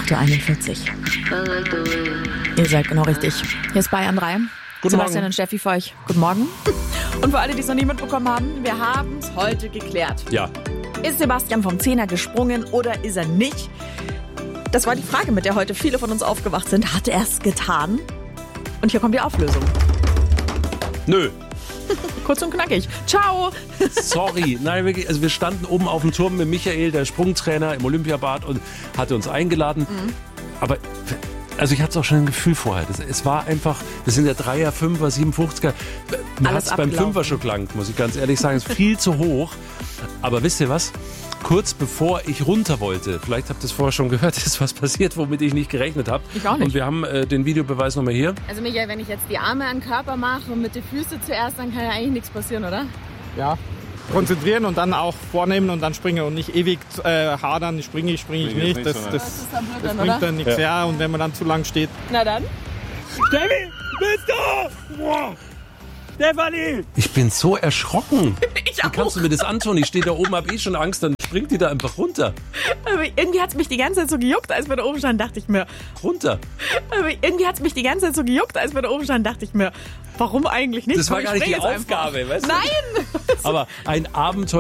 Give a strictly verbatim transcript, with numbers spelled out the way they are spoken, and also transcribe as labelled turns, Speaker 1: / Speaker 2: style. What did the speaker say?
Speaker 1: acht Uhr einundvierzig. Ihr seid genau richtig. Hier ist Bayern drei.
Speaker 2: Guten
Speaker 1: Sebastian
Speaker 2: Morgen.
Speaker 1: und Steffi für euch. Guten Morgen. Und für alle, die es noch nie mitbekommen haben, wir haben es heute geklärt.
Speaker 2: Ja.
Speaker 1: Ist Sebastian vom Zehner gesprungen oder ist er nicht? Das war die Frage, mit der heute viele von uns aufgewacht sind. Hat er es getan? Und hier kommt die Auflösung.
Speaker 2: Nö.
Speaker 1: Kurz und knackig. Ciao.
Speaker 2: Sorry. Nein, wirklich. Also wir standen oben auf dem Turm mit Michael, der Sprungtrainer im Olympiabad, und hatte uns eingeladen. Mhm. Aber also ich hatte auch schon ein Gefühl vorher. Das, es war einfach, das sind ja Dreier, Fünfer, Siebenfünfziger. Mir hat es beim Fünfer schon gelangt, muss ich ganz ehrlich sagen. Es ist viel zu hoch. Aber wisst ihr was? Kurz bevor ich runter wollte, vielleicht habt ihr es vorher schon gehört, ist was passiert, womit ich nicht gerechnet habe.
Speaker 1: Ich auch nicht.
Speaker 2: Und wir haben äh, den Videobeweis nochmal hier.
Speaker 3: Also Michael, wenn ich jetzt die Arme an den Körper mache und mit den Füßen zuerst, dann kann ja eigentlich nichts passieren, oder?
Speaker 4: Ja, konzentrieren und dann auch vornehmen und dann springen und nicht ewig äh, hadern, springe ich, springe ich
Speaker 5: Springe
Speaker 4: nicht.
Speaker 5: nicht,
Speaker 4: Das,
Speaker 5: sondern-
Speaker 4: das,
Speaker 3: Das ist dann blöd
Speaker 4: das
Speaker 3: dann,
Speaker 4: bringt
Speaker 3: oder?
Speaker 4: dann nichts. Ja. Und wenn man dann zu lang steht.
Speaker 3: Na dann.
Speaker 4: Steffi, bist du? Wow. Stefanie!
Speaker 2: Ich bin so erschrocken.
Speaker 1: Ich
Speaker 2: Wie kannst du mir das antun? Ich stehe da oben, hab eh schon Angst, dann springt die da einfach runter.
Speaker 1: Aber irgendwie hat es mich die ganze Zeit so gejuckt, als wir da oben standen, dachte ich mir.
Speaker 2: Runter.
Speaker 1: Aber irgendwie hat es mich die ganze Zeit so gejuckt, als wir da oben standen, dachte ich mir, warum eigentlich nicht?
Speaker 2: Das war
Speaker 1: Komm,
Speaker 2: gar
Speaker 1: ich
Speaker 2: nicht die
Speaker 1: spring jetzt einfach.
Speaker 2: Aufgabe, weißt du?
Speaker 1: Nein!
Speaker 2: Aber ein Abenteuer.